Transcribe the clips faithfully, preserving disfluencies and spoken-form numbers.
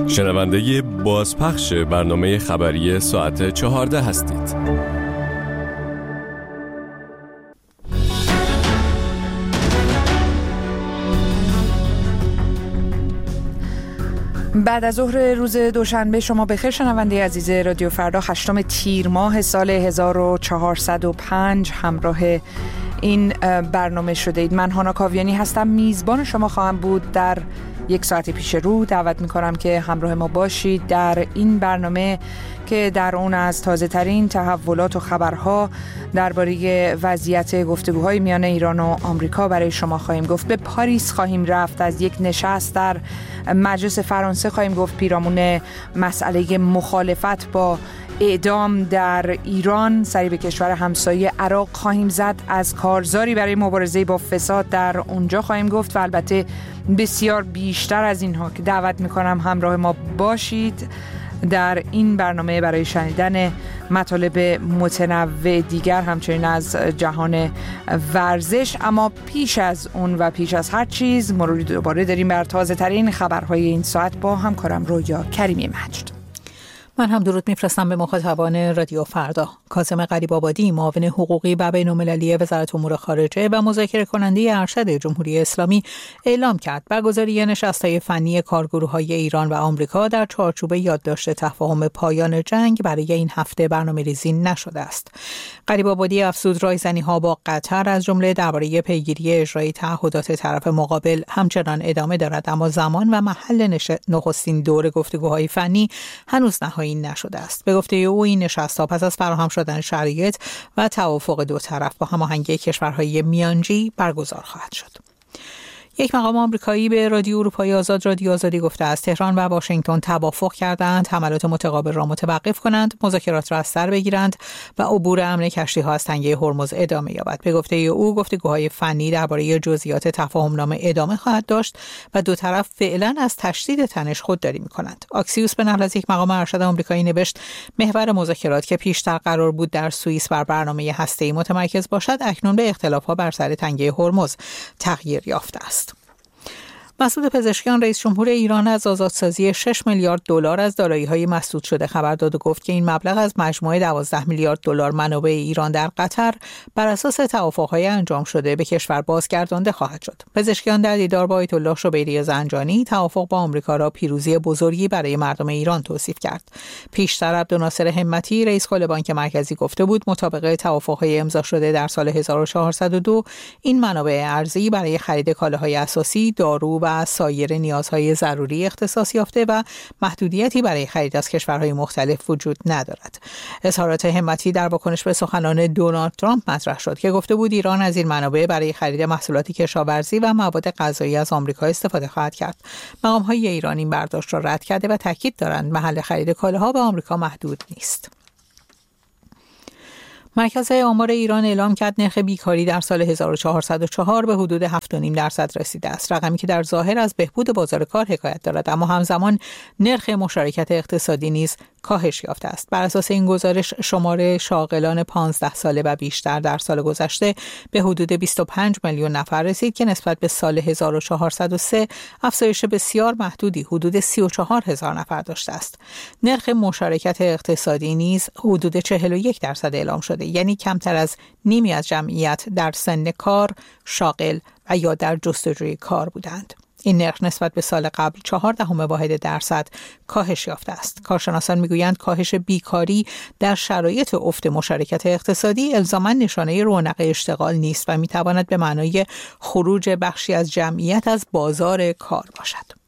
شنونده بازپخش برنامه خبری ساعت چهارده هستید. بعد از ظهر روز دوشنبه شما بخیر شنونده عزیز رادیو فردا، هشتم تیر ماه سال هزار و چهارصد و پنج همراه این برنامه شده اید. من هانا کاویانی هستم، میزبان شما خواهم بود. در یک ساعت پیش رو دعوت میکنم که همراه ما باشید در این برنامه که در اون از تازه ترین تحولات و خبرها درباره وضعیت گفتگوهای میان ایران و آمریکا برای شما خواهیم گفت. به پاریس خواهیم رفت، از یک نشست در مجلس فرانسه خواهیم گفت پیرامون مسئله مخالفت با اعدام در ایران. سری به کشور همسایه عراق خواهیم زد، از کارزاری برای مبارزه با فساد در اونجا خواهیم گفت و البته بسیار بیشتر از اینها که دعوت میکنم همراه ما باشید در این برنامه برای شنیدن مطالب متنوع دیگر، همچنین از جهان ورزش. اما پیش از اون و پیش از هر چیز مروری دوباره داریم بر تازه ترین خبرهای این ساعت با همکارم رویا کریمی مجد. من هم درود میفرستم به مخاطبان رادیو فردا. کاظم غریب‌آبادی، معاون حقوقی و بین‌المللی وزارت امور خارجه و مذاکره کننده ارشد جمهوری اسلامی اعلام کرد برگزاری نشست‌های فنی کارگروه‌های ایران و آمریکا در چارچوب یادداشت تفاهم پایان جنگ برای این هفته برنامه‌ریزی نشده است. غریب‌آبادی افزود رایزنی‌ها با قطر از جمله درباره پیگیری اجرای تعهدات طرف مقابل همچنان ادامه دارد، اما زمان و محل نخستین دور گفتگوهای فنی هنوز نهایی نشده است. به گفته او این نشست‌ها پس از فراهم شدن شرایط و توافق دو طرف با هماهنگی کشورهای میانجی برگزار خواهد شد. یک مقام آمریکایی به رادیو اروپای آزاد رادیو آزادی گفته است تهران و واشنگتن توافق کردند حملات متقابل را متوقف کنند، مذاکرات را از سر بگیرند و عبور امن کشتی‌ها از تنگه هرمز ادامه یابد. به گفته او گفتگوهای فنی درباره جزئیات تفاهم‌نامه ادامه خواهد داشت و دو طرف فعلا از تشدید تنش خودداری می‌کنند. آکسیوس به نقل از یک مقام ارشد آمریکایی نوشت محور مذاکرات که پیشتر قرار بود در سوئیس بر برنامه هسته‌ای متمرکز باشد، اکنون به اختلاف‌ها بر سر تنگه هرمز تغییر یافته است. مسعود پزشکیان رئیس جمهور ایران از آزادسازی شش میلیارد دلار از دارایی‌های مسدود شده خبر داد و گفت که این مبلغ از مجموع دوازده میلیارد دلار منابع ایران در قطر بر اساس توافق‌های انجام شده به کشور بازگردانده خواهد شد. پزشکیان در دیدار با آیت الله شبیری زنجانی توافق با آمریکا را پیروزی بزرگی برای مردم ایران توصیف کرد. پیشتر عبدالناصر همتی رئیس کل بانک مرکزی گفته بود مطابق توافق‌های امضا شده در سال هزار و چهارصد و دو این منابع ارزی برای خرید کالاهای اساسی، دارو و سایر نیازهای ضروری اختصاص یافته و محدودیتی برای خرید از کشورهای مختلف وجود ندارد. اظهارات همتی در واکنش به سخنان دونالد ترامپ مطرح شد که گفته بود ایران از این منابع برای خرید محصولات کشاورزی و مواد غذایی از آمریکا استفاده خواهد کرد. مقام‌های ایران این برداشت را رد کرده و تاکید دارند محل خرید کالاها به آمریکا محدود نیست. مرکز آمار ایران اعلام کرد نرخ بیکاری در سال هزار و چهارصد و چهار به حدود هفت و نیم درصد رسیده است، رقمی که در ظاهر از بهبود بازار کار حکایت دارد، اما همزمان نرخ مشارکت اقتصادی نیز کاهش یافته است. بر اساس این گزارش شمار شاغلان پانزده ساله و بیشتر در سال گذشته به حدود بیست و پنج میلیون نفر رسید که نسبت به سال هزار و چهارصد و سه افزایش بسیار محدودی حدود سی و چهار هزار نفر داشته است. نرخ مشارکت اقتصادی نیز حدود چهل و یک درصد اعلام شده، یعنی کمتر از نیمی از جمعیت در سن کار، شاغل و یا در جستجوی کار بودند. این نرخ نسبت به سال قبل چهار دهم واحد درصد کاهش یافته است. کارشناسان میگویند کاهش بیکاری در شرایط افت مشارکت اقتصادی الزاماً نشانه رونق اشتغال نیست و میتواند به معنای خروج بخشی از جمعیت از بازار کار باشد.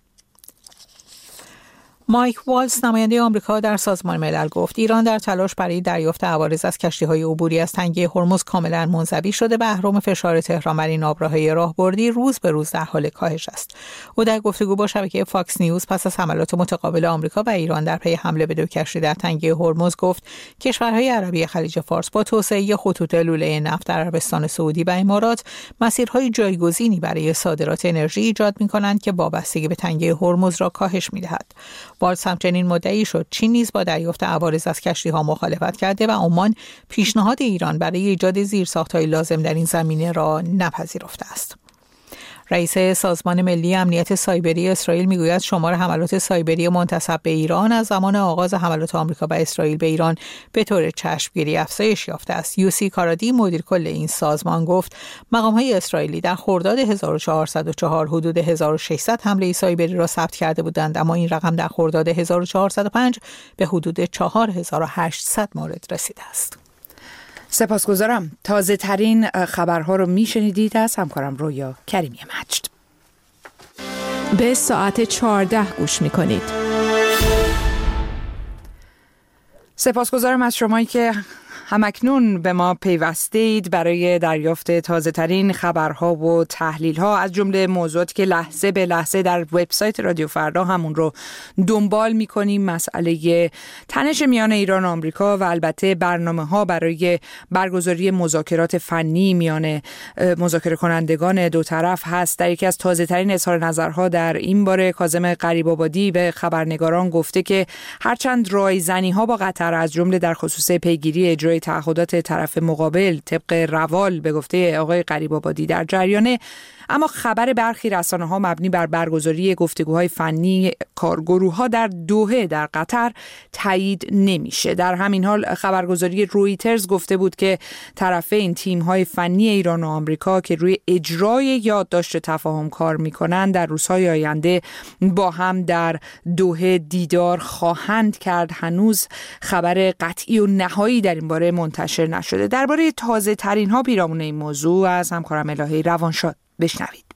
مایک والز نماینده آمریکا در سازمان ملل گفت ایران در تلاش برای دریافت عوارض از کشتی‌های عبوری از تنگه هرمز کاملا منزوی شده و اهرم فشار تهران بر این آبراهای راهبردی روز به روز در حال کاهش است. او در گفتگو با شبکه فاکس نیوز پس از حملات متقابل آمریکا و ایران در پی حمله به دو کشتی در تنگه هرمز گفت کشورهای عربی خلیج فارس با توسعه خطوط لوله نفت در عربستان سعودی و امارات مسیرهای جایگزینی برای صادرات انرژی ایجاد می‌کنند که وابستگی به تنگه هرمز را کاهش می‌دهد. والز همچنین مدعی شد چین نیز با دریافت عوارض از کشتی‌ها مخالفت کرده و عمان پیشنهاد ایران برای ایجاد زیرساخت‌های لازم در این زمینه را نپذیرفته است. رئیس سازمان ملی امنیت سایبری اسرائیل میگوید شمار حملات سایبری منتسب به ایران از زمان آغاز حملات آمریکا و اسرائیل به ایران به طور چشمگیری افزایش یافته است. یوسی کارادی مدیر کل این سازمان گفت مقام‌های اسرائیلی در خرداد هزار و چهارصد و چهار حدود هزار و ششصد حمله سایبری را ثبت کرده بودند، اما این رقم در خرداد هزار و چهارصد و پنج به حدود چهار هزار و هشتصد مورد رسیده است. سپاسگزارم. تازه ترین خبرها رو میشنیدید از همکارم رویا کریمی مجد. به ساعت چهارده گوش میکنید. سپاسگزارم از شمایی که همکنون به ما پیوسته اید برای دریافت تازه ترین خبرها و تحلیل ها، از جمله موضوعاتی که لحظه به لحظه در وبسایت رادیو فردا همون رو دنبال میکنیم. مسئله تنش میان ایران و آمریکا و البته برنامه ها برای برگزاری مذاکرات فنی میان مذاکره کنندگان دو طرف هست. در یکی از تازه ترین اظهار نظرها در این باره کاظم غریب‌آبادی به خبرنگاران گفته که هرچند رایزنی ها با قطر از جمله در خصوص پیگیری اجرای تعهدات طرف مقابل طبق روال به گفته آقای غریب‌آبادی در جریانه، اما خبر برخی رسانه‌ها مبنی بر برگزاری گفتگوهای فنی کارگروه‌ها در دوحه در قطر تایید نمیشه. در همین حال خبرگزاری رویترز گفته بود که طرفین تیم‌های فنی ایران و آمریکا که روی اجرای یادداشت تفاهم کار می‌کنند در روزهای آینده با هم در دوحه دیدار خواهند کرد. هنوز خبر قطعی و نهایی در این باره منتشر نشده. درباره تازه ترین ها پیرامون این موضوع از همکارم الهی روانشاد بشنوید.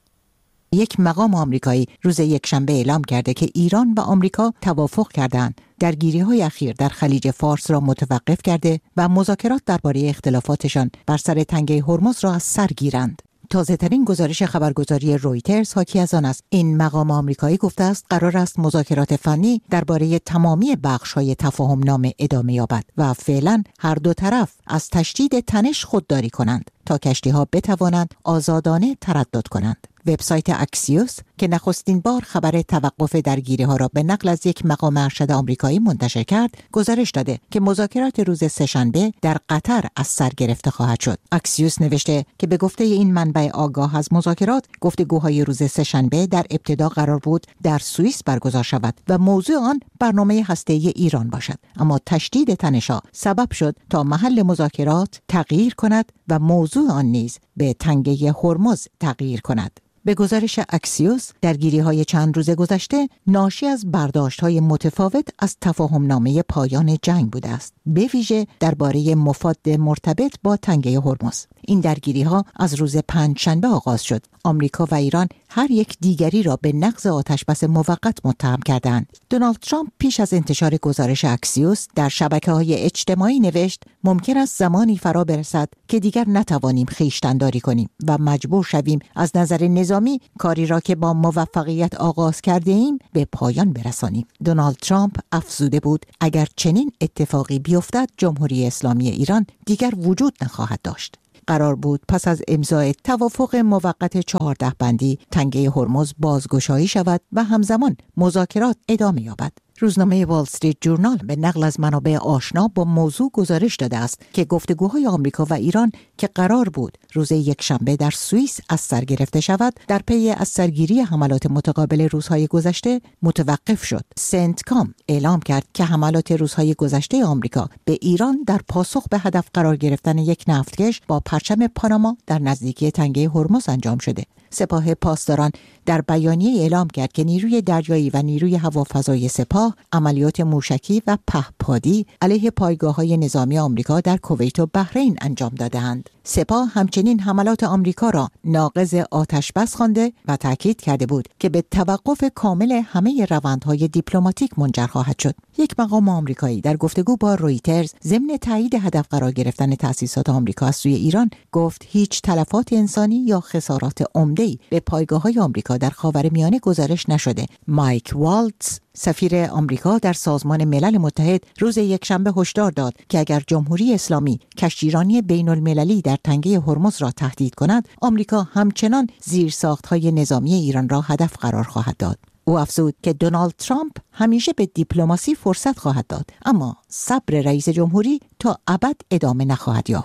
یک مقام آمریکایی روز یکشنبه اعلام کرده که ایران و آمریکا توافق کردند درگیری‌های اخیر در خلیج فارس را متوقف کرده و مذاکرات درباره اختلافاتشان بر سر تنگه هرمز را از سر گیرند. تازه ترین گزارش خبرگزاری رویترز حاکی از آن است. این مقام آمریکایی گفته است قرار است مذاکرات فنی درباره تمامی بخش‌های تفاهم نامه ادامه یابد و فعلا هر دو طرف از تشدید تنش خودداری کنند تا کشتی‌ها بتوانند آزادانه تردد کنند. وبسایت اکسیوس که نخستین بار خبر توقف درگیری‌ها را به نقل از یک مقام ارشد آمریکایی منتشر کرد، گزارش داده که مذاکرات روز سه‌شنبه در قطر از سر گرفته خواهد شد. اکسیوس نوشته که به گفته این منبع آگاه از مذاکرات، گفتگوهای روز سه‌شنبه در ابتدا قرار بود در سوئیس برگزار شود و موضوع آن برنامه هسته‌ای ایران باشد، اما تشدید تنش‌ها سبب شد تا محل مذاکرات تغییر کند و موضوع آن نیز به تنگه هرمز تغییر کند. به گزارش اکسیوس، درگیری‌های چند روز گذشته ناشی از برداشت‌های متفاوت از تفاهم‌نامه پایان جنگ بوده است، به ویژه درباره مفاد مرتبط با تنگه هرمز. این درگیری‌ها از روز پنجشنبه آغاز شد. آمریکا و ایران هر یک دیگری را به نقض آتشبس موقت متهم کردند. دونالد ترامپ پیش از انتشار گزارش اکسیوس در شبکه‌های اجتماعی نوشت ممکن است زمانی فرا برسد که دیگر نتوانیم خویشتن‌داری کنیم و مجبور شویم از نظر نظامی کاری را که با موفقیت آغاز کرده ایم به پایان برسانیم. دونالد ترامپ افزوده بود اگر چنین اتفاقی بیفتد جمهوری اسلامی ایران دیگر وجود نخواهد داشت. قرار بود پس از امضای توافق موقت چهارده بندی تنگه هرمز بازگشایی شود و همزمان مذاکرات ادامه یابد. روزنامه وال استریت جورنال به نقل از منابع آشنا با موضوع گزارش داده است که گفتگوهای آمریکا و ایران که قرار بود روز یکشنبه در سوئیس از سر گرفته شود، در پی از سرگیری حملات متقابل روزهای گذشته متوقف شد. سنتکام اعلام کرد که حملات روزهای گذشته آمریکا به ایران در پاسخ به هدف قرار گرفتن یک نفتکش با پرچم پاناما در نزدیکی تنگه هرمز انجام شده. سپاه پاسداران در بیانیه اعلام کرد که نیروی دریایی و نیروی هوافضای سپاه عملیات موشکی و پهپادی علیه پایگاه‌های نظامی آمریکا در کویت و بحرین انجام داده‌اند. سپاه همچنین حملات آمریکا را ناقض آتشبس خوانده و تاکید کرده بود که به توقف کامل همه روندهای دیپلماتیک منجر خواهد شد. یک مقام آمریکایی در گفتگو با رویترز ضمن تایید هدف قرار گرفتن تأسیسات آمریکا از سوی ایران گفت هیچ تلفات انسانی یا خسارات عمده‌ای به پایگاه‌های آمریکا در خاورمیانه گزارش نشده. مایک والتز سفیر آمریکا در سازمان ملل متحد روز یکشنبه هشدار داد که اگر جمهوری اسلامی کشتیرانی بین المللی در تنگه هرمز را تهدید کند، آمریکا همچنان زیرساخت‌های نظامی ایران را هدف قرار خواهد داد. او افزود که دونالد ترامپ همیشه به دیپلماسی فرصت خواهد داد، اما صبر رئیس جمهوری تا ابد ادامه نخواهد یافت.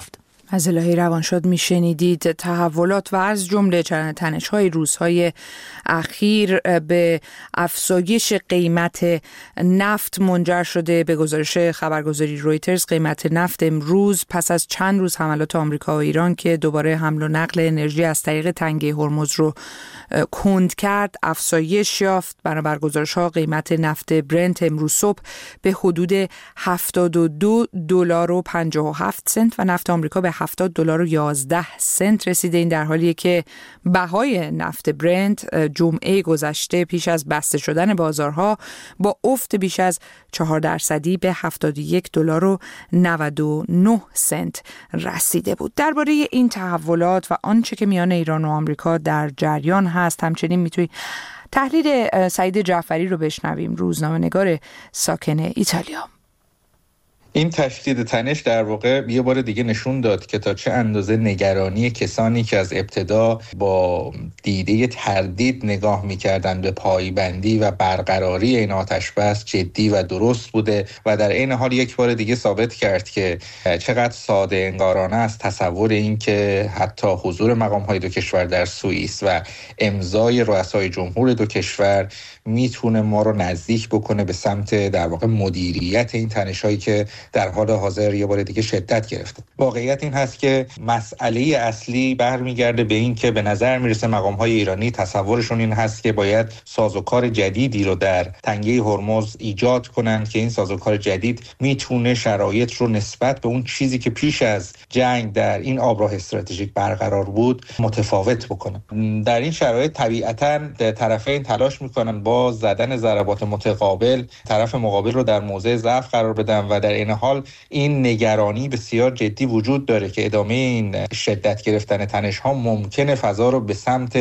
از الهی روانشاد میشنیدید. تحولات و از جمله تنش‌های روزهای اخیر به افزایش قیمت نفت منجر شده. به گزارش خبرگزاری رویترز قیمت نفت امروز پس از چند روز حملات آمریکا و ایران که دوباره حمل و نقل انرژی از طریق تنگه هرمز رو کند کرد افزایش یافت. بنابر گزارش‌ها قیمت نفت برنت امروز صبح به حدود هفتاد و دو دلار و پنجاه و هفت سنت و نفت آمریکا به هفتاد دلار و یازده سنت رسیده. این در حالیه که بهای نفت برنت جمعه گذشته پیش از بسته شدن بازارها با افت بیش از چهار درصدی به هفتاد و یک دلار و نود و نه سنت رسیده بود. درباره این تحولات و آنچه که میان ایران و آمریکا در جریان هست همچنین میتونید تحلیل سعید جعفری رو بشنویم، روزنامه‌نگار ساکن ایتالیا. این تشدید تنش در واقع یه بار دیگه نشون داد که تا چه اندازه نگرانی کسانی که از ابتدا با دیده تردید نگاه می‌کردند به پایبندی و برقراری این آتش‌بس جدی و درست بوده و در عین حال یک بار دیگه ثابت کرد که چقدر ساده انگارانه است تصور این که حتی حضور مقام‌های دو کشور در سوئیس و امضای رؤسای جمهور دو کشور میتونه ما رو نزدیک بکنه به سمت در واقع مدیریت این تنش‌هایی که در حال حاضر یه بار دیگه شدت گرفته. واقعیت این هست که مسئله اصلی برمیگرده به این که به نظر میرسه مقام‌های ایرانی تصورشون این هست که باید سازوکار جدیدی رو در تنگه هرمز ایجاد کنن که این سازوکار جدید میتونه شرایط رو نسبت به اون چیزی که پیش از جنگ در این آبراه استراتژیک برقرار بود متفاوت بکنه. در این شرایط طبیعتاً طرفین تلاش میکنن با زدن ضربات متقابل طرف مقابل رو در موضع ضعف قرار بدن و در این حال این نگرانی بسیار جدی وجود داره که ادامه این شدت گرفتن تنش ها ممکنه فضا رو به سمت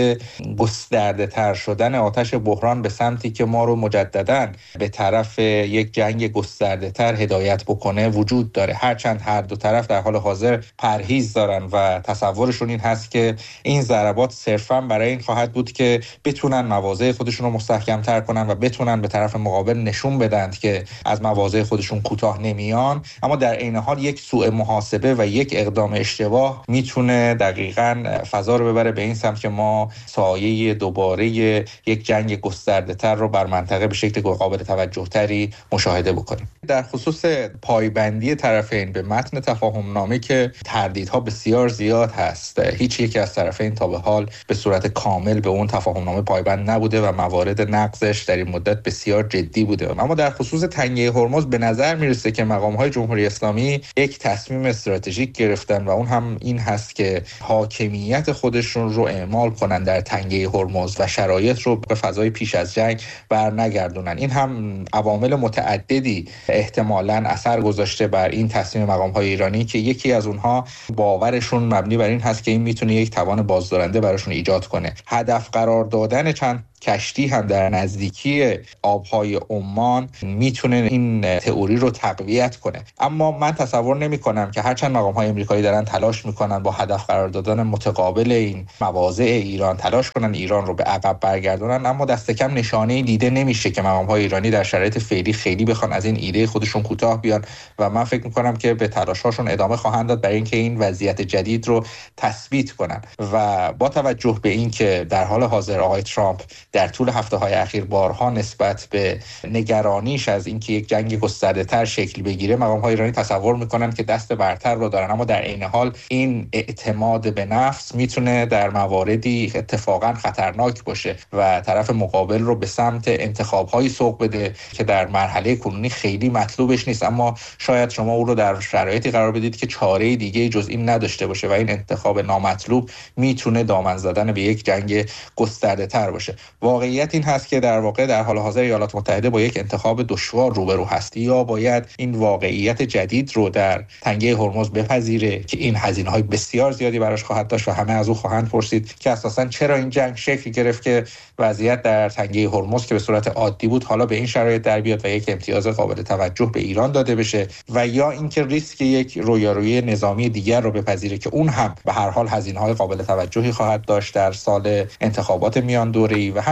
گسترده تر شدن آتش بحران به سمتی که ما رو مجدداً به طرف یک جنگ گسترده تر هدایت بکنه وجود داره. هرچند هر دو طرف در حال حاضر پرهیز دارن و تصورشون این هست که این ضربات صرفاً برای این خواهد بود که بتونن مواضع خودشون رو مستحکم تر کنن و بتونن به طرف مقابل نشون بدن که از مواضع خودشون کوتاه نمیان، اما در عین حال یک سوء محاسبه و یک اقدام اشتباه میتونه دقیقاً فضا رو ببره به این سمت که ما سایه دوباره یک جنگ گسترده تر رو بر منطقه به شکل قابل توجه تری مشاهده بکنیم. در خصوص پایبندی طرفین به متن تفاهم نامه که تردیدها بسیار زیاد هست. هیچ یک از طرفین تا به حال به صورت کامل به اون تفاهم نامه پایبند نبوده و موارد نقضش در این مدت بسیار جدی بوده. اما در خصوص تنگه هرمز به نظر میرسه که مقام‌های جمهوری اسلامی یک تصمیم استراتژیک گرفتن و اون هم این هست که حاکمیت خودشون رو اعمال کنن در تنگه هرمز و شرایط رو به فضای پیش از جنگ برنگردونن. این هم عوامل متعددی احتمالاً اثر گذاشته بر این تصمیم مقام‌های ایرانی که یکی از اونها باورشون مبنی بر این هست که این میتونه یک توان بازدارنده براشون ایجاد کنه. هدف قرار دادن چند کشتی هم در نزدیکی آبهای عمان میتونه این تئوری رو تقویت کنه. اما من تصور نمی کنم که هرچند مقام‌های آمریکایی دارن تلاش میکنن با هدف قرار دادن متقابل این مواضع ایران تلاش کنن ایران رو به عقب برگردونن، اما دست کم نشانه‌ای دیده نمیشه که مقام‌های ایرانی در شرایط فعلی خیلی بخوان از این ایده خودشون کوتاه بیان و من فکر میکنم که به تلاش‌هاشون ادامه خواهند داد برای اینکه این وضعیت جدید رو تثبیت کنن. و با توجه به اینکه در حال حاضر آقای ترامپ در طول هفته‌های اخیر بارها نسبت به نگرانیش از اینکه یک جنگ گسترده‌تر شکل بگیره مقام‌های ایرانی تصور می‌کنن که دست برتر رو دارن، اما در عین حال این اعتماد به نفس میتونه در مواردی اتفاقا خطرناک باشه و طرف مقابل رو به سمت انتخاب‌هایی سوق بده که در مرحله کنونی خیلی مطلوبش نیست، اما شاید شما او رو در شرایطی قرار بدید که چاره دیگه جز این نداشته باشه و این انتخاب نامطلوب میتونه دامن زدن به یک جنگ گسترده‌تر باشه. واقعیت این هست که در واقع در حال حاضر ایالات متحده با یک انتخاب دشوار روبرو هست. یا باید این واقعیت جدید رو در تنگه هرمز بپذیره که این هزینه‌های بسیار زیادی براش خواهد داشت و همه از او خواهند پرسید که اساساً چرا این جنگ شکل گرفت که وضعیت در تنگه هرمز که به صورت عادی بود حالا به این شرایط در بیاد و یک امتیاز قابل توجه به ایران داده بشه، و یا اینکه ریسک یک رویارویی نظامی دیگر رو بپذیره که اون هم به هر حال هزینه‌های قابل توجهی خواهد داشت در سال انتخابات میان دوره‌ای و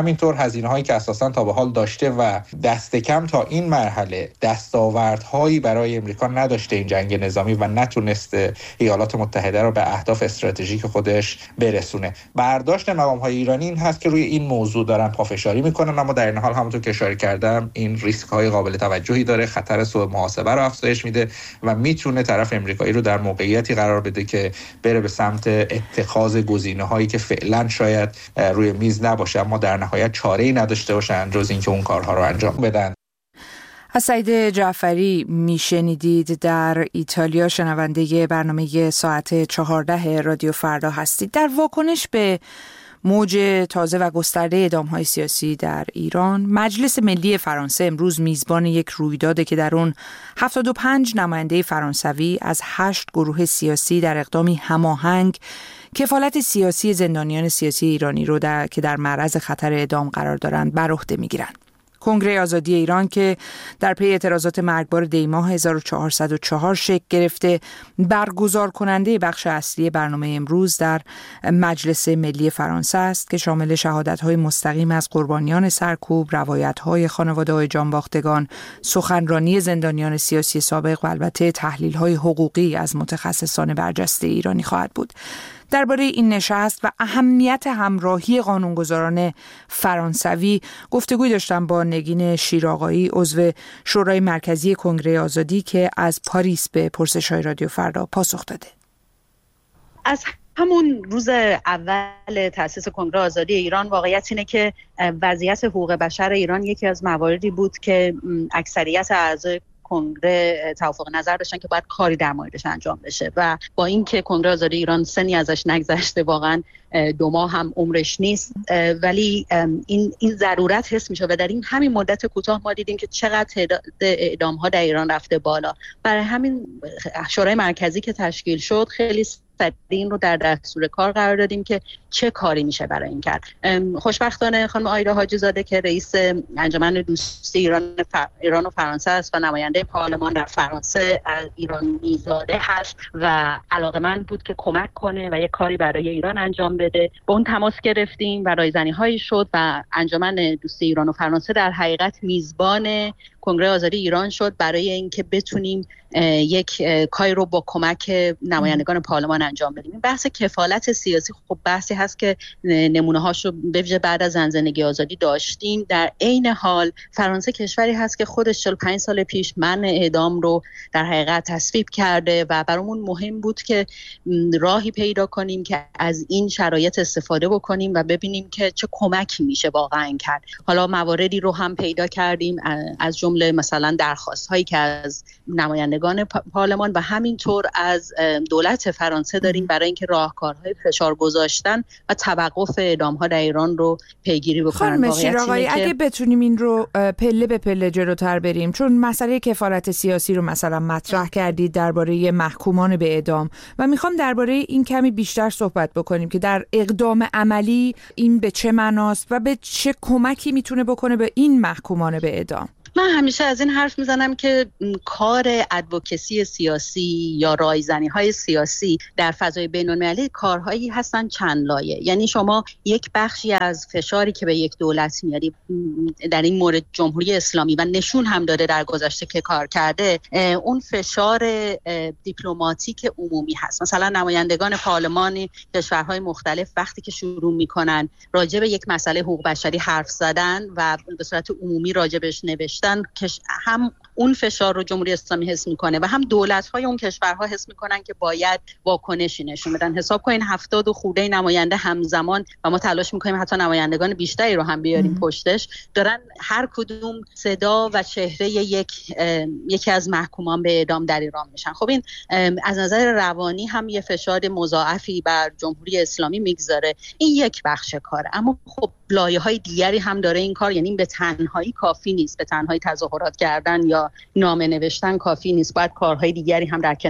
همینطور هزینه‌هایی که اساساً تا به حال داشته و دست کم تا این مرحله دستاوردهایی برای امریکا نداشته این جنگ نظامی و نتونسته ایالات متحده رو به اهداف استراتژیک خودش برسونه. برداشت مقام‌های ایرانی این هست که روی این موضوع دارن پافشاری میکنن، اما در این حال همونطور که اشاره کردم این ریسک‌های قابل توجهی داره، خطر سوء محاسبه رو افزایش میده و میتونه طرف امریکایی رو در موقعیتی قرار بده که بره به سمت اتخاذ گزینه‌هایی که فعلا شاید روی میز نباشه اما در نهایت چاره‌ای نداشته باشن جز اینکه اون کارها رو انجام بدن. از سعید جعفری میشنیدید. در ایتالیا شنونده برنامه ساعت چهارده رادیو فردا هستید. در واکنش به موج تازه و گسترده اعدام‌های سیاسی در ایران، مجلس ملی فرانسه امروز میزبان یک رویداده که در اون هفتاد و پنج نماینده فرانسوی از هشت گروه سیاسی در اقدامی هماهنگ کفالت سیاسی زندانیان سیاسی ایرانی رو در که در معرض خطر اعدام قرار دارند بر عهده میگیرند. کنگره آزادی ایران که در پی اعتراضات مرگبار دی‌ماه هزار و چهارصد و چهار شکل گرفته، برگزار کننده بخش اصلی برنامه امروز در مجلس ملی فرانسه است که شامل شهادت‌های مستقیم از قربانیان سرکوب، روایت‌های خانواده‌های جانباختگان، سخنرانی زندانیان سیاسی سابق و البته تحلیل‌های حقوقی از متخصصان برجسته ایرانی خواهد بود. درباره این نشست و اهمیت همراهی قانونگذاران فرانسوی گفتگوی داشتم با نگین شیرآقایی، عضو شورای مرکزی کنگره آزادی که از پاریس به پرسش‌های رادیو فردا پاسخ داده. از همون روز اول تأسیس کنگره آزادی ایران واقعیت اینه که وضعیت حقوق بشر ایران یکی از مواردی بود که اکثریت اعضای کنگره توافق نظر داشتن که باید کاری در موردش انجام بشه و با اینکه کنگره آزادی ایران سنی ازش نگذشته، واقعا دو ماه هم عمرش نیست، ولی این این ضرورت حس میشه و در این همین مدت کوتاه ما دیدیم که چقدر تعداد اعدام ها در ایران رفته بالا. برای همین شورای مرکزی که تشکیل شد خیلی این رو در دستور کار قرار دادیم که چه کاری میشه برای این کرد. خوشبختانه خانم آیدا حاجی زاده که رئیس انجمن دوستی ایران فر... ایران و فرانسه است و نماینده پارلمان در فرانسه ایرانی زاده هست و علاقه‌مند بود که کمک کنه و یه کاری برای ایران انجام بده. با اون تماس گرفتیم و رایزنی‌هایی شد و انجمن دوستی ایران و فرانسه در حقیقت میزبان کنگره آزادی ایران شد برای اینکه بتونیم یک کاری رو با کمک نمایندگان پارلمان انجام بدیم. این بحث کفالت سیاسی خب بحثی هست که نمونه هاشو به ویژه بعد از زنجیره آزادی داشتیم. در عین حال فرانسه کشوری هست که خودش چهل و پنج سال پیش منع اعدام رو در حقیقت تصویب کرده و برامون مهم بود که راهی پیدا کنیم که از این شرایط استفاده بکنیم و ببینیم که چه کمکی میشه واقعا کرد. حالا مواردی رو هم پیدا کردیم از جمله مثلا درخواست هایی که از نمایندگان پارلمان و همینطور از دولت فرانسه داریم برای اینکه راهکارهای فشار گذاشتن و توقف اعدام ها در ایران رو پیگیری بکنن. خانم شیرآقایی اگه که... بتونیم این رو پله به پله جلوتر بریم، چون مسئله کفالت سیاسی رو مثلا مطرح کردید درباره محکومان به اعدام و میخوام درباره این کمی بیشتر صحبت بکنیم که در اقدام عملی این به چه معناست و به چه کمکی میتونه بکنه به این محکومان به اعدام. من همیشه از این حرف میزنم که کار ادوکسی سیاسی یا رایزنی های سیاسی در فضای بین المللی کارهایی هستن چند لایه. یعنی شما یک بخشی از فشاری که به یک دولت میاری، در این مورد جمهوری اسلامی و نشون هم داده در گذشته که کار کرده، اون فشار دیپلماتیک عمومی هست. مثلا نمایندگان پارلمان کشورهای مختلف وقتی که شروع میکنن راجع به یک مسئله حقوق بشری حرف زدن و به صورت عمومی راجبش نوشتن، هم اون فشار رو جمهوری اسلامی حس میکنه و هم دولت‌های اون کشورها حس میکنن که باید واکنشی نشون بدن. حساب کنین هفتاد و خورده نماینده همزمان و ما تلاش میکنیم حتی نمایندگان بیشتری رو هم بیاریم پشتش، دارن هر کدوم صدا و چهره یک یکی از محکومان به اعدام در ایران میشن. خب این از نظر روانی هم یه فشار مضاعفی بر جمهوری اسلامی میگذاره. این یک بخش کاره، اما خب لایه‌های دیگری هم داره این کار. یعنی به تنهایی کافی نیست، به تنهایی تظاهرات کردن یا نامه نوشتن کافی نیست، باید کارهای دیگری هم در کنارش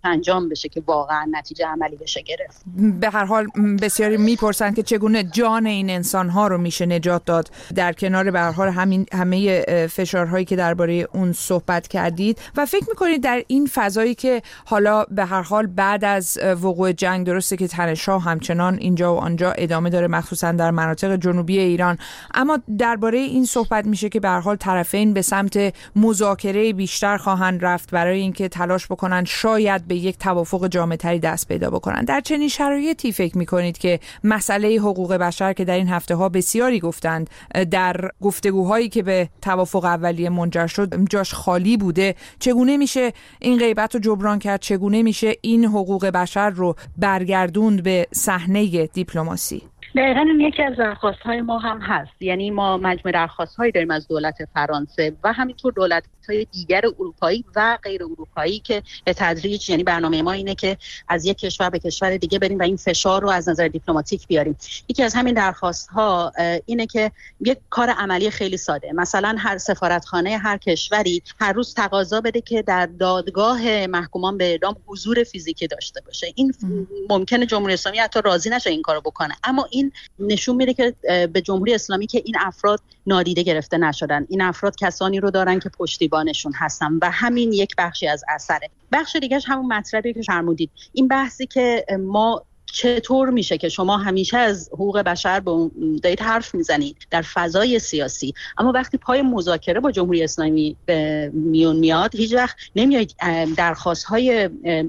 انجام بشه که واقعا نتیجه عملی بشه گرفت. به هر حال بسیاری میپرسن که چگونه جان این انسان‌ها رو میشه نجات داد در کنار به هر حال همین همه فشارهایی که درباره اون صحبت کردید. و فکر میکنید در این فضایی که حالا به هر حال بعد از وقوع جنگ، درسته که تنش‌ها همچنان اینجا و آنجا ادامه داره مخصوصا در مناطق جنوبی ایران، اما درباره این صحبت میشه که به هر حال طرفین به سمت مذاکره بیشتر خواهند رفت برای اینکه تلاش بکنن شاید به یک توافق جامع‌تری دست پیدا بکنن. در چنین شرایطی فکر میکنید که مسئله حقوق بشر که در این هفته ها بسیاری گفتند در گفتگوهایی که به توافق اولیه منجر شد جاش خالی بوده، چگونه میشه این غیبت رو جبران کرد؟ چگونه میشه این حقوق بشر رو برگردوند به صحنه دیپلماسی؟ دقیقاً این یکی از درخواست‌های ما هم هست. یعنی ما مجموعه درخواست‌هایی داریم از دولت فرانسه و همینطور دولت‌های دیگر اروپایی و غیر اروپایی که به تدریج، یعنی برنامه ما اینه که از یک کشور به کشور دیگه بریم و این فشار رو از نظر دیپلماتیک بیاریم. یکی از همین درخواست‌ها اینه که یک کار عملی خیلی ساده، مثلا هر سفارتخانه هر کشوری هر روز تقاضا بده که در دادگاه محکومان به اعدام حضور فیزیکی داشته باشه. این ممکنه جمهوری اسلامی حتی راضی نشه این کارو بکنه، اما این نشون میده که به جمهوری اسلامی که این افراد نادیده گرفته نشدن. این افراد کسانی رو دارن که پشتیبانشون هستن و همین یک بخشی از اثره. بخش دیگهش همون مطلبی که فرمودید، این بحثی که ما چطور میشه که شما همیشه از حقوق بشر با دارید حرف میزنید در فضای سیاسی، اما وقتی پای مذاکره با جمهوری اسلامی به میون میاد هیچ وقت نمیایید درخواست‌های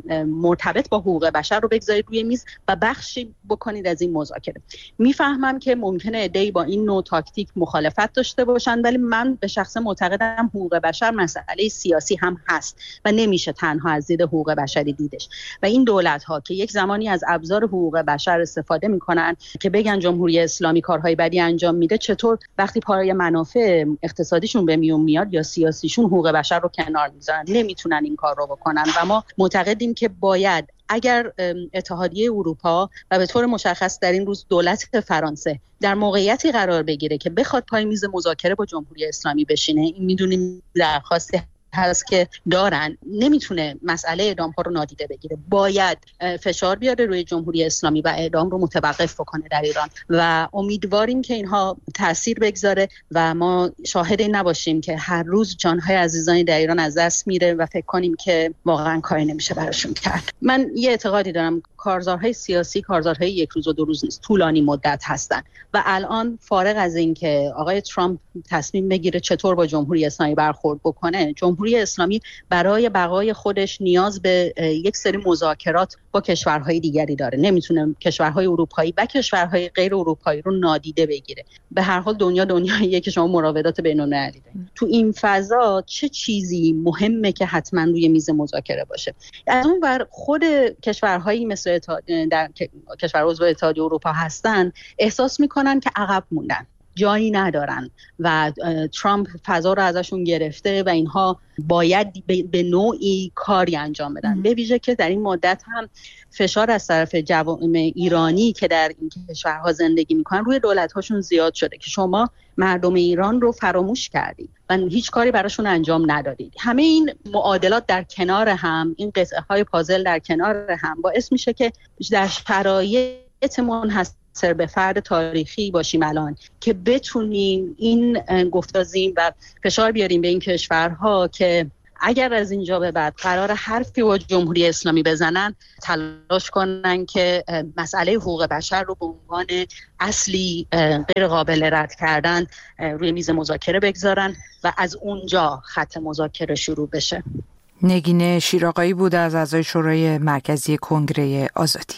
مرتبط با حقوق بشر رو بگذارید روی میز و بخشی بکنید از این مذاکره. میفهمم که ممکنه عده‌ای با این نوع تاکتیک مخالفت داشته باشن، ولی من به شخص معتقدم حقوق بشر مسئله سیاسی هم هست و نمیشه تنها از دید حقوق بشری دیدش. و این دولت‌ها که یک زمانی از ابزار حقوق بشر استفاده میکنن که بگن جمهوری اسلامی کارهای بدی انجام میده، چطور وقتی پای منافع اقتصادیشون به میون میاد یا سیاسیشون حقوق بشر رو کنار میذارن؟ نمیتونن این کار رو بکنن و ما معتقدیم که باید اگر اتحادیه اروپا و به طور مشخص در این روز دولت فرانسه در موقعیتی قرار بگیره که بخواد پای میز مذاکره با جمهوری اسلامی بشینه، این میدونیم درخواست هست که دارن، نمیتونه مسئله اعدام ها رو نادیده بگیره. باید فشار بیاره روی جمهوری اسلامی و اعدام رو متوقف بکنه در ایران و امیدواریم که اینها تاثیر بگذاره و ما شاهد این نباشیم که هر روز جانهای عزیزانی در ایران از دست میره و فکر کنیم که واقعا کاری نمیشه براشون کرد. من یه اعتقادی دارم، کارزارهای سیاسی کارزارهای یک روز و دو روز نیست، طولانی مدت هستن و الان فارغ از این که آقای ترامپ تصمیم بگیره چطور با جمهوری اسلامی برخورد بکنه، جمهوری اسلامی برای بقای خودش نیاز به یک سری مذاکرات با کشورهای دیگری داره. نمیتونه کشورهای اروپایی و کشورهای غیر اروپایی رو نادیده بگیره. به هر حال دنیا دنیاییه که شما مراودات بین‌المللی دارید. تو این فضا چه چیزی مهمه که حتما روی میز مذاکره باشه؟ از اون ور خود کشورهایی مثل در کشور عضو اتحادیه اروپا هستن احساس میکنن که عقب موندن، جایی ندارن و ترامپ فضا رو ازشون گرفته و اینها باید به نوعی کاری انجام بدن. به ویژه که در این مدت هم فشار از طرف جوامع ایرانی که در این کشورها زندگی میکنن روی دولت‌هاشون زیاد شده که شما مردم ایران رو فراموش کردید و هیچ کاری براشون انجام ندادید. همه این معادلات در کنار هم، این قطعه های پازل در کنار هم باعث میشه که در شرایط منحصر به فرد تاریخی باشیم الان که بتونیم این گفتازیم و فشار بیاریم به این کشورها که اگر از اینجا به بعد قرار حرفی با جمهوری اسلامی بزنن، تلاش کنن که مسئله حقوق بشر رو به عنوان اصلی غیر قابل رد کردن روی میز مذاکره بگذارن و از اونجا خط مذاکره شروع بشه. نگین شیرآقایی بود از اعضای شورای مرکزی کنگره آزادی.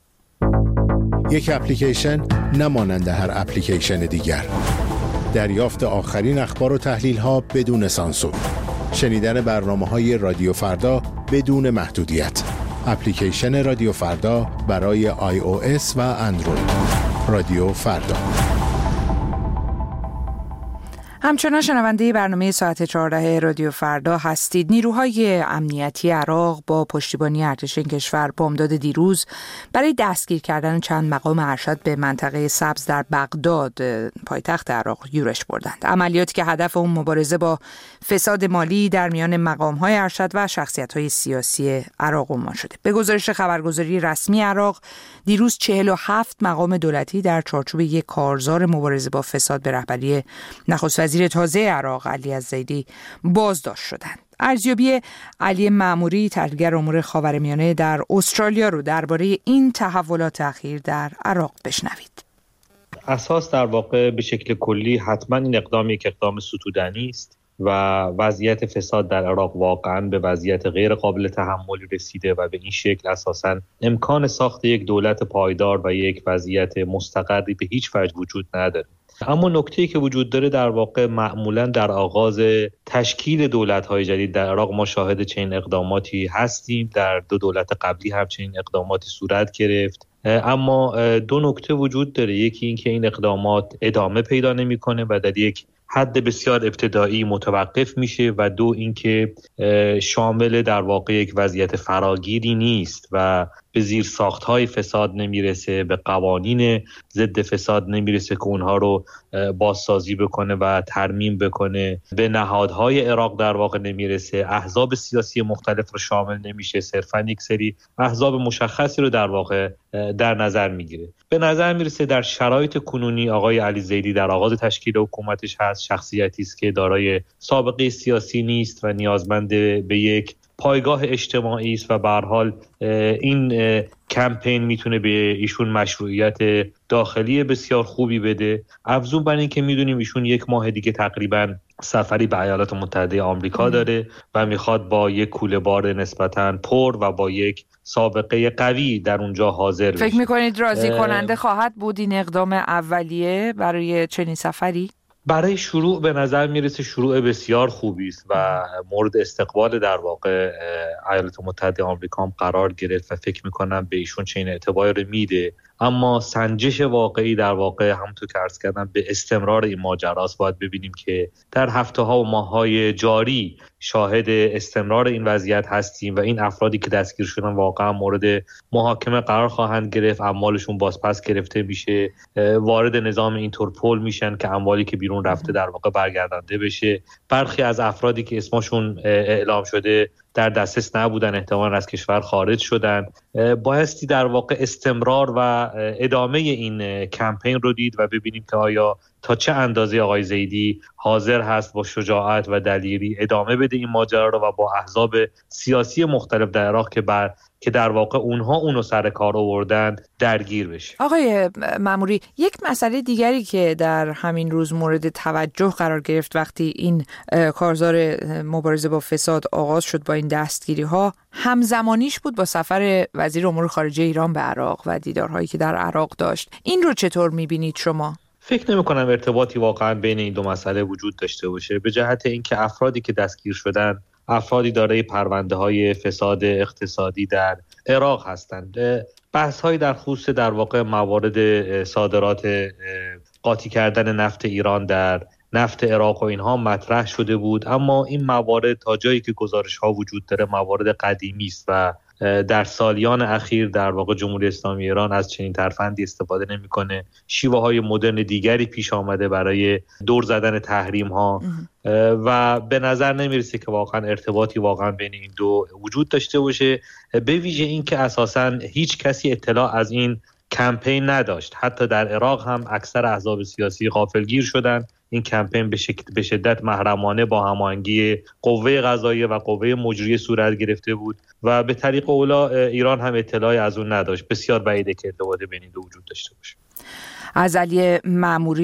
یک اپلیکیشن نمانند هر اپلیکیشن دیگر. دریافت آخرین اخبار و تحلیل ها بدون سانسور. شنیدن برنامه‌های رادیو فردا بدون محدودیت. اپلیکیشن رادیو فردا برای آی او اس و اندروید. رادیو فردا. همچنان شنونده برنامه ساعت چهارده رادیو فردا هستید. نیروهای امنیتی عراق با پشتیبانی ارتش این کشور بامداد دیروز برای دستگیر کردن چند مقام ارشد به منطقه سبز در بغداد پایتخت عراق یورش بردند. عملیاتی که هدف اون مبارزه با فساد مالی در میان مقام‌های ارشد و شخصیت‌های سیاسی عراق عنوان شده. به گزارش خبرگزاری رسمی عراق دیروز چهل و هفت مقام دولتی در چارچوب یک کارزار مبارزه با فساد به رهبری نخست وزیر تازه عراق علی الزیدی بازداشت شدند. ارزیابی علی مأموری تحلیلگر امور خاورمیانه در استرالیا رو درباره این تحولات اخیر در عراق بشنوید. اساس در واقع به شکل کلی حتما این اقدام یک اقدام ستودنی است و وضعیت فساد در عراق واقعا به وضعیت غیر قابل تحملی رسیده و به این شکل اساسا امکان ساخت یک دولت پایدار و یک وضعیت مستقری به هیچ وجه وجود نداره. اما نکته‌ای که وجود داره در واقع معمولا در آغاز تشکیل دولت‌های جدید در عراق ما شاهد چنین اقداماتی هستیم. در دو دولت قبلی هم چنین اقداماتی صورت گرفت. اما دو نکته وجود داره. یکی این که این اقدامات ادامه پیدا نمی‌کنه و در یک حد بسیار ابتدایی متوقف میشه و دو اینکه شامل در واقع یک وضعیت فراگیری نیست و به زیر ساخت‌های فساد نمیرسه، به قوانین ضد فساد نمیرسه که اونها رو بازسازی بکنه و ترمیم بکنه، به نهادهای عراق در واقع نمیرسه، احزاب سیاسی مختلف رو شامل نمیشه، صرفاً یک سری احزاب مشخصی رو در واقع در نظر میگیره. به نظر میرسه در شرایط کنونی آقای علی زیدی در آغاز تشکیل حکومتش هست، شخصیتی است که دارای سابقه سیاسی نیست و نیازمند به یک پایگاه اجتماعی است و به هر حال این کمپین میتونه به ایشون مشروعیت داخلی بسیار خوبی بده. افزون بر این که میدونیم ایشون یک ماه دیگه تقریبا سفری به ایالات متحده آمریکا داره و میخواد با یک کوله بار نسبتاً پر و با یک سابقه قوی در اونجا حاضر بشه. فکر میکنید راضی کننده خواهد بود این اقدام اولیه برای چنین سفری؟ برای شروع به نظر میرسه شروع بسیار خوبی است و مورد استقبال در واقع ایالات متحده آمریکا هم قرار گرفت و فکر میکنم به ایشون چنین اعتباری رو میده. اما سنجش واقعی در واقع همونطور که عرض کردم به استمرار این ماجراست. باید ببینیم که در هفته ها و ماه های جاری شاهد استمرار این وضعیت هستیم و این افرادی که دستگیر شدن واقعا مورد محاکمه قرار خواهند گرفت، اموالشون بازپس گرفته میشه، وارد نظام اینترپول میشن که اموالی که بیرون رفته در واقع برگردانده بشه. برخی از افرادی که اسمشون اعلام شده در دسترس نبودن احتمالاً از کشور خارج شدن. بایستی در واقع استمرار و ادامه این کمپین رو دید و ببینیم که آیا تا چه اندازه آقای زیدی حاضر هست با شجاعت و دلیری ادامه بده این ماجرا رو و با احزاب سیاسی مختلف در عراق که بر که در واقع اونها اونو سر کار آوردن درگیر بشه. آقای مأموری، یک مسئله دیگری که در همین روز مورد توجه قرار گرفت وقتی این کارزار مبارزه با فساد آغاز شد با این دستگیری ها، همزمانیش بود با سفر وزیر امور خارجه ایران به عراق و دیدارهایی که در عراق داشت. این رو چطور می‌بینید شما؟ فکر نمی کنم ارتباطی واقعا بین این دو مسئله وجود داشته باشه، به جهت اینکه افرادی که دستگیر شدن افرادی دارای پرونده های فساد اقتصادی در عراق هستند. بحث های در خصوص در واقع موارد صادرات قاطی کردن نفت ایران در نفت عراق و اینها مطرح شده بود، اما این موارد تا جایی که گزارش ها وجود داره موارد قدیمی است و در سالیان اخیر در واقع جمهوری اسلامی ایران از چنین ترفندی استفاده نمیکنه. شیوه های مدرن دیگری پیش آمده برای دور زدن تحریم ها و به نظر نمیرسه که واقعا ارتباطی واقعا بین این دو وجود داشته باشه، به ویژه این که اساساً هیچ کسی اطلاع از این کمپین نداشت. حتی در عراق هم اکثر احزاب سیاسی غافلگیر شدن. این کمپین به شکل به شدت محرمانه با هماهنگی قوه قضاییه و قوه مجریه صورت گرفته بود و به طریق اولا ایران هم اطلاعی از اون نداشت. بسیار بعیده که ارتباط بین دو وجود داشته باشه. از علی مأموری